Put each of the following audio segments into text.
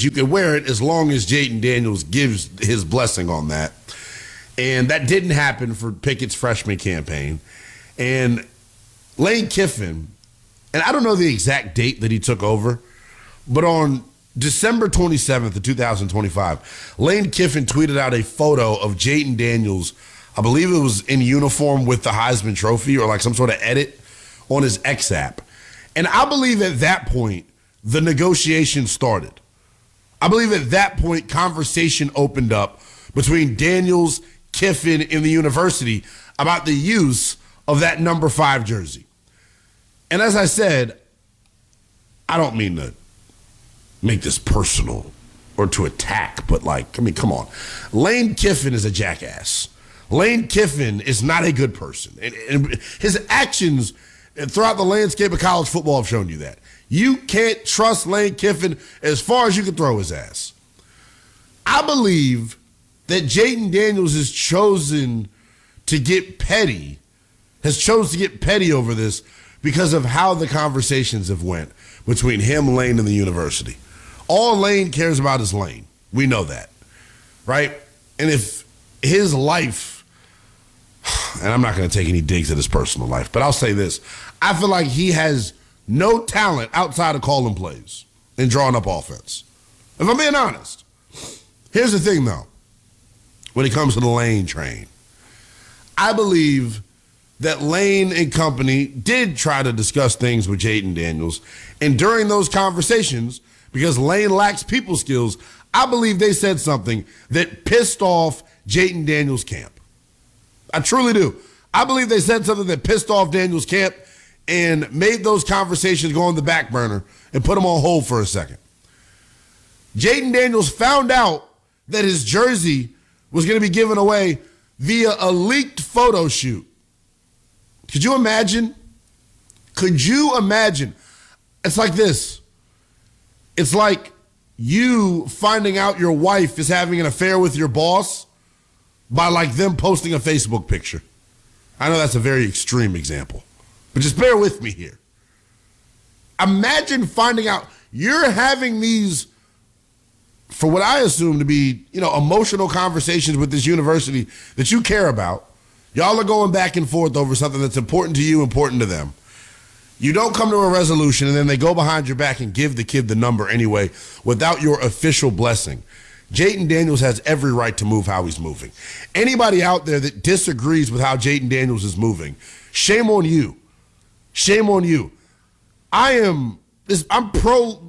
is you can wear it as long as Jayden Daniels gives his blessing on that. And that didn't happen for Pickett's freshman campaign. And Lane Kiffin, and I don't know the exact date that he took over, but on December 27th of 2025, Lane Kiffin tweeted out a photo of Jayden Daniels, I believe it was in uniform with the Heisman Trophy or like some sort of edit on his X app. And I believe at that point, the negotiation started. I believe at that point, conversation opened up between Daniels, Kiffin, and the university about the use of that number 5 jersey. And as I said, I don't mean to make this personal or to attack, but come on. Lane Kiffin is a jackass. Lane Kiffin is not a good person. And his actions throughout the landscape of college football have shown you that. You can't trust Lane Kiffin as far as you can throw his ass. I believe that Jayden Daniels has chosen to get petty over this because of how the conversations have went between him, Lane, and the university. All Lane cares about is Lane. We know that, right? And if his life, and I'm not going to take any digs at his personal life, but I'll say this. I feel like he has no talent outside of calling plays and drawing up offense. If I'm being honest. Here's the thing, though. When it comes to the Lane train, I believe that Lane and company did try to discuss things with Jayden Daniels. And during those conversations, because Lane lacks people skills, I believe they said something that pissed off Jayden Daniels' camp. I truly do. I believe they said something that pissed off Daniels' camp and made those conversations go on the back burner and put them on hold for a second. Jayden Daniels found out that his jersey was going to be given away via a leaked photo shoot. Could you imagine? Could you imagine? It's like this. It's like you finding out your wife is having an affair with your boss by like them posting a Facebook picture. I know that's a very extreme example, but just bear with me here. Imagine finding out you're having these, for what I assume to be, emotional conversations with this university that you care about. Y'all are going back and forth over something that's important to you, important to them. You don't come to a resolution, and then they go behind your back and give the kid the number anyway without your official blessing. Jayden Daniels has every right to move how he's moving. Anybody out there that disagrees with how Jayden Daniels is moving, shame on you. Shame on you. I'm pro.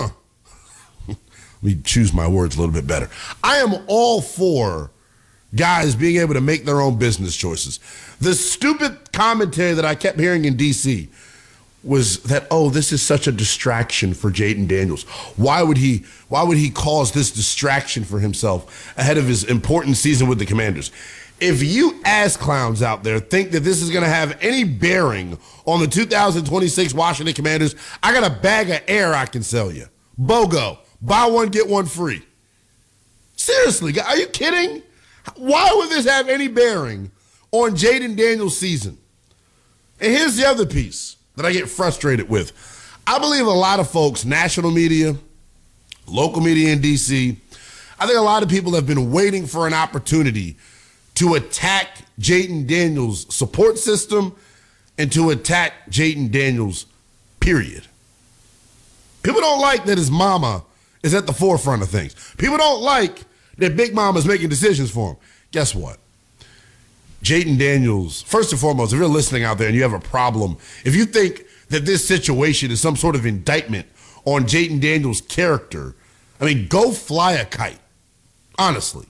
Let me choose my words a little bit better. I am all for guys being able to make their own business choices. The stupid commentary that I kept hearing in D.C. was that, this is such a distraction for Jayden Daniels. Why would he cause this distraction for himself ahead of his important season with the Commanders? If you ass clowns out there think that this is going to have any bearing on the 2026 Washington Commanders, I got a bag of air I can sell you. BOGO. Buy one, get one free. Seriously, are you kidding? Why would this have any bearing on Jayden Daniels' season? And here's the other piece that I get frustrated with. I believe a lot of folks, national media, local media in D.C., I think a lot of people have been waiting for an opportunity to attack Jayden Daniels' support system and to attack Jayden Daniels, period. People don't like that his mama is at the forefront of things. People don't like that Big Mama's making decisions for him. Guess what? Jayden Daniels, first and foremost, if you're listening out there and you have a problem, if you think that this situation is some sort of indictment on Jayden Daniels' character, go fly a kite, honestly.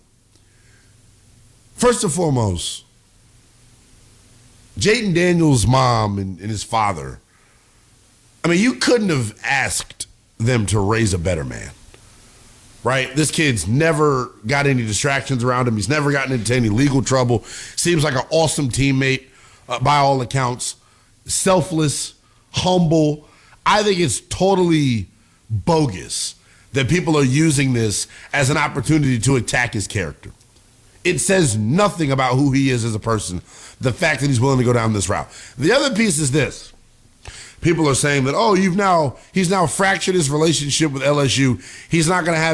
First and foremost, Jayden Daniels' mom and his father, you couldn't have asked them to raise a better man. Right? This kid's never got any distractions around him. He's never gotten into any legal trouble. Seems like an awesome teammate by all accounts. Selfless, humble. I think it's totally bogus that people are using this as an opportunity to attack his character. It says nothing about who he is as a person, the fact that he's willing to go down this route. The other piece is this. People are saying that, he's now fractured his relationship with LSU. He's not going to have